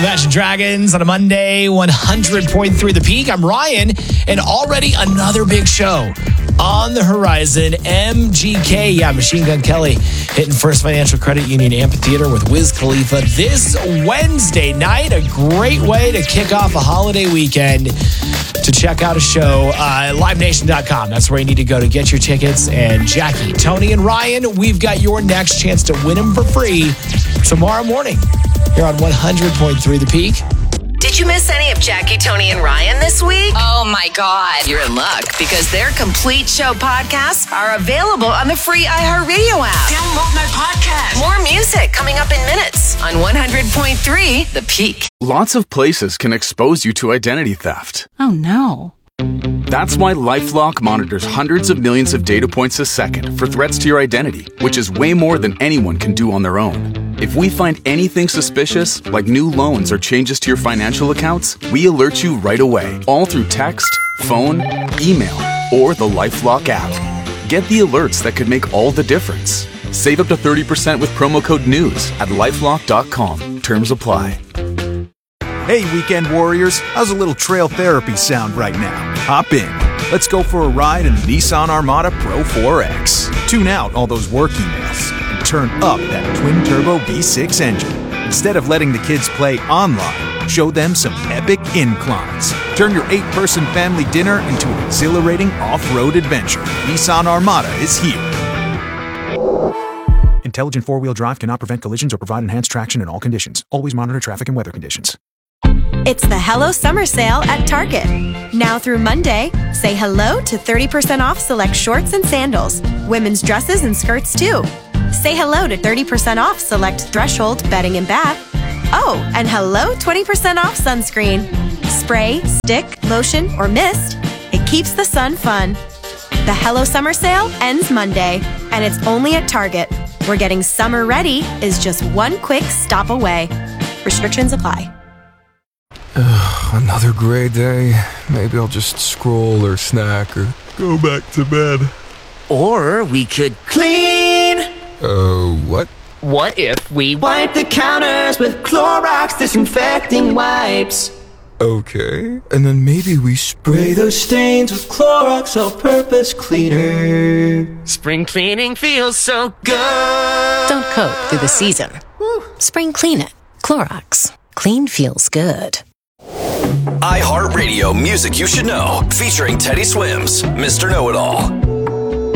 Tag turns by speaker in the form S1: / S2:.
S1: Imagine Dragons on a Monday, 100.3 The Peak. I'm Ryan, and already another big show on the horizon. MGK, Machine Gun Kelly, hitting First Financial Credit Union Amphitheater with Wiz Khalifa this Wednesday night. A great way to kick off a holiday weekend. To check out a show, livenation.com. That's where you need to go to get your tickets. And Jackie, Tony, and Ryan, we've got your next chance to win them for free tomorrow morning here on 100.3 The Peak.
S2: Did you miss any of Jackie, Tony, and Ryan this week?
S3: Oh my God.
S2: You're in luck because their complete show podcasts are available on the free iHeartRadio app.
S3: Download my podcast.
S2: More music coming up in minutes on 100.3 The Peak.
S4: Lots of places can expose you to identity theft.
S3: Oh no.
S4: That's why LifeLock monitors hundreds of millions of data points a second for threats to your identity, which is way more than anyone can do on their own. If we find anything suspicious, like new loans or changes to your financial accounts, we alert you right away, all through text, phone, email, or the LifeLock app. Get the alerts that could make all the difference. Save up to 30% with promo code NEWS at LifeLock.com. Terms apply.
S5: Hey, weekend warriors, how's a little trail therapy sound right now? Hop in. Let's go for a ride in the Nissan Armada Pro 4X. Tune out all those work emails and turn up that twin-turbo V6 engine. Instead of letting the kids play online, show them some epic inclines. Turn your 8-person family dinner into an exhilarating off-road adventure. Nissan Armada is here. Intelligent four-wheel drive cannot prevent collisions or provide enhanced traction in all conditions. Always monitor traffic and weather conditions.
S6: It's the Hello Summer Sale at Target. Now through Monday, say hello to 30% off select shorts and sandals. Women's dresses and skirts too. Say hello to 30% off select Threshold bedding and bath. Oh, and hello 20% off sunscreen. Spray, stick, lotion, or mist. It keeps the sun fun. The Hello Summer Sale ends Monday, and it's only at Target, where getting summer ready is just one quick stop away. Restrictions apply.
S7: Another gray day. Maybe I'll just scroll or snack or go back to bed.
S8: Or we could clean.
S7: What?
S8: What if we wipe the counters with Clorox disinfecting wipes?
S7: Okay. And then maybe we spray
S8: those stains with Clorox all-purpose cleaner. Spring cleaning feels so good.
S3: Don't coat through the season. Spring clean it. Clorox. Clean feels good.
S9: iHeartRadio Music You Should Know, featuring Teddy Swims, Mr. Know-It-All.